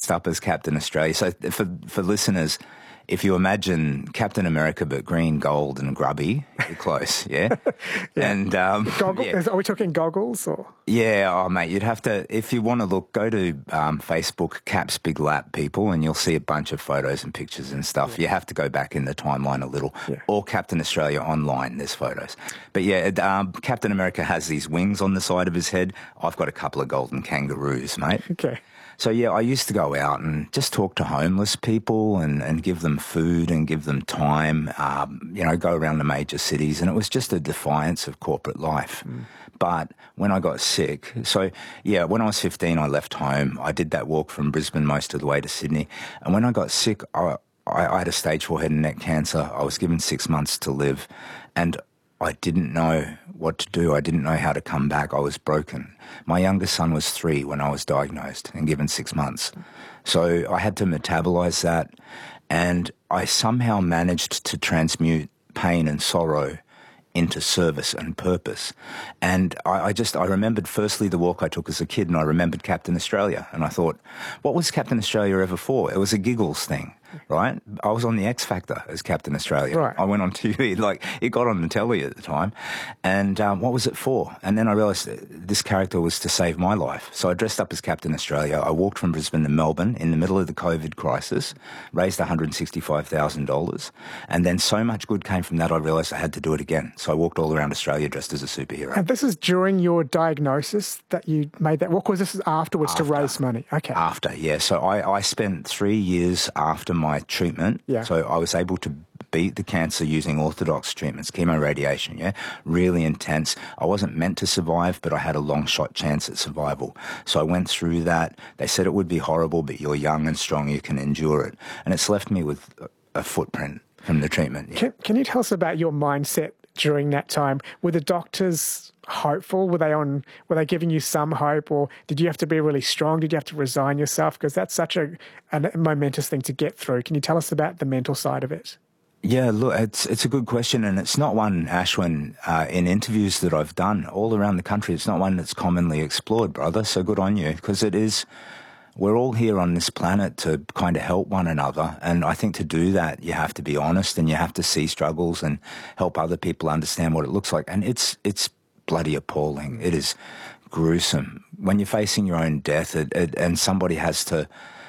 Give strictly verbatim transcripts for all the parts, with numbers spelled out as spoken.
dressed up as Captain Australia. So for for listeners, if you imagine Captain America but green, gold and grubby, you're close, yeah? yeah. And um, Goggle, yeah. is, are we talking goggles or? Yeah, oh mate, you'd have to, if you want to look, go to um, Facebook, Cap's Big Lap people, and you'll see a bunch of photos and pictures and stuff. Yeah. You have to go back in the timeline a little. Yeah. Or Captain Australia online, there's photos. But yeah, it, um, Captain America has these wings on the side of his head. I've got a couple of golden kangaroos, mate. Okay. So, yeah, I used to go out and just talk to homeless people and, and give them food and give them time, um, you know, go around the major cities. And it was just a defiance of corporate life. Mm. But when I got sick, so, yeah, when I was fifteen, I left home. I did that walk from Brisbane most of the way to Sydney. And when I got sick, I, I, I had a stage four head and neck cancer. I was given six months to live. And I didn't know what to do. I didn't know how to come back. I was broken. My youngest son was three when I was diagnosed and given six months. So I had to metabolize that, and I somehow managed to transmute pain and sorrow into service and purpose. And I, I just, I remembered firstly the walk I took as a kid, and I remembered Captain Australia. And I thought, what was Captain Australia ever for? It was a giggles thing, right? I was on the X Factor as Captain Australia. Right. I went on T V, like it got on the telly at the time. And um, what was it for? And then I realised this character was to save my life. So I dressed up as Captain Australia. I walked from Brisbane to Melbourne in the middle of the COVID crisis, raised one hundred sixty-five thousand dollars. And then so much good came from that, I realised I had to do it again. So I walked all around Australia dressed as a superhero. And this is during your diagnosis that you made that walk? Or was this afterwards after, to raise money? Okay. After, yeah. So I, I spent three years after my treatment. Yeah. So I was able to beat the cancer using orthodox treatments, chemoradiation, yeah? Really intense. I wasn't meant to survive, but I had a long shot chance at survival. So I went through that. They said it would be horrible, but you're young and strong, you can endure it. And it's left me with a footprint from the treatment. Yeah. Can, can you tell us about your mindset during that time? Were the doctors hopeful? Were they on? Were they giving you some hope, or did you have to be really strong? Did you have to resign yourself? Because that's such a, a momentous thing to get through. Can you tell us about the mental side of it? Yeah, look, it's it's a good question, and it's not one, Ashwin, uh, in interviews that I've done all around the country, it's not one that's commonly explored, brother, so good on you, because it is, we're all here on this planet to kind of help one another, and I think to do that, you have to be honest, and you have to see struggles and help other people understand what it looks like, and it's it's bloody appalling. It is gruesome. When you're facing your own death, it, it, and somebody has to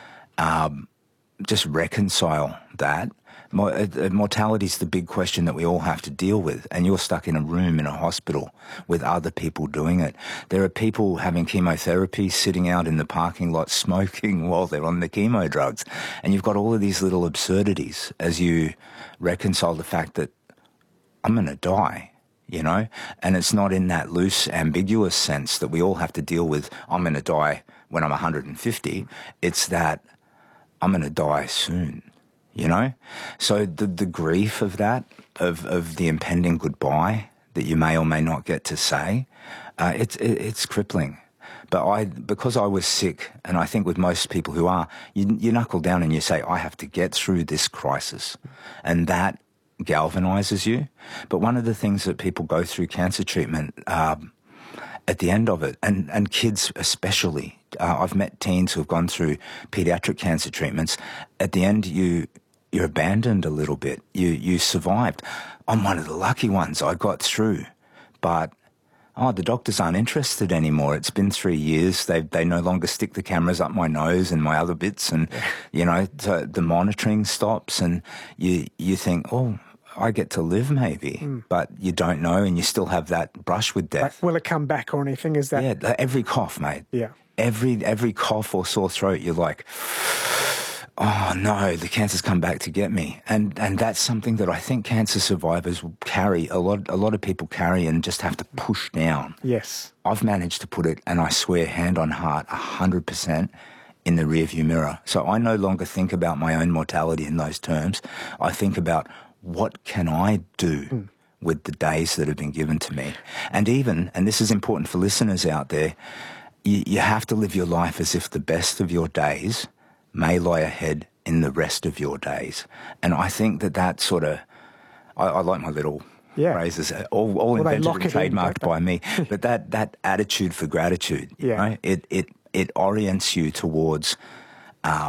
um, just reconcile that. Mortality is the big question that we all have to deal with, and you're stuck in a room in a hospital with other people doing it. There are people having chemotherapy, sitting out in the parking lot smoking while they're on the chemo drugs, and you've got all of these little absurdities as you reconcile the fact that I'm going to die, you know, and it's not in that loose, ambiguous sense that we all have to deal with, I'm going to die when I'm one hundred fifty. It's that I'm going to die soon. You know, so the the grief of that, of of the impending goodbye that you may or may not get to say, uh, it's it, it's crippling. But I, because I was sick, and I think with most people who are, you, you knuckle down and you say, I have to get through this crisis, and that galvanizes you. But one of the things that people go through cancer treatment, um, at the end of it, and and kids especially, uh, I've met teens who have gone through pediatric cancer treatments. At the end, you. You're abandoned a little bit. You you survived. I'm one of the lucky ones. I got through. But, oh, the doctors aren't interested anymore. It's been three years. They they no longer stick the cameras up my nose and my other bits. And, you know, the, the monitoring stops. And you, you think, oh, I get to live maybe. Mm. But you don't know, and you still have that brush with death. Like, will it come back or anything? Is that... Yeah, every cough, mate. Yeah. Every, every cough or sore throat, you're like... oh no, the cancer's come back to get me. And and that's something that I think cancer survivors will carry, a lot a lot of people carry and just have to push down. Yes. I've managed to put it, and I swear, hand on heart, one hundred percent in the rearview mirror. So I no longer think about my own mortality in those terms. I think about, what can I do mm. with the days that have been given to me? And even, and this is important for listeners out there, you, you have to live your life as if the best of your days may lie ahead in the rest of your days. And I think that that sort of, I, I like my little yeah. phrases, all, all well, invented and trademarked by me, but that, that attitude for gratitude, yeah. you know, it, it, it orients you towards uh,